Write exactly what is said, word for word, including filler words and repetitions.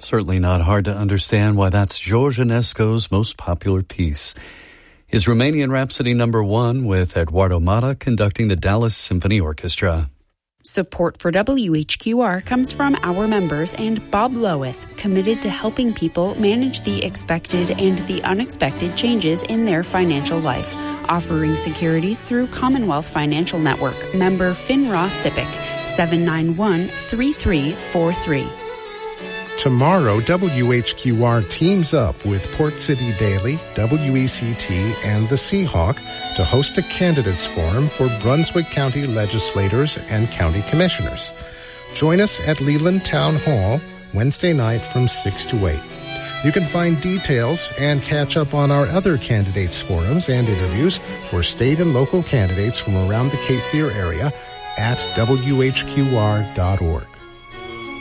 Certainly not hard to understand why that's George Enesco's most popular piece. His Romanian Rhapsody number one with Eduardo Mata conducting the Dallas Symphony Orchestra. Support for W H Q R comes from our members and Bob Loweth, committed to helping people manage the expected and the unexpected changes in their financial life, offering securities through Commonwealth Financial Network, member FINRA SIPC, seven nine one, three three four three. Tomorrow, W H Q R teams up with Port City Daily, W E C T, and the Seahawk to host a candidates forum for Brunswick County legislators and county commissioners. Join us at Leland Town Hall Wednesday night from six to eight. You can find details and catch up on our other candidates forums and interviews for state and local candidates from around the Cape Fear area at W H Q R dot org.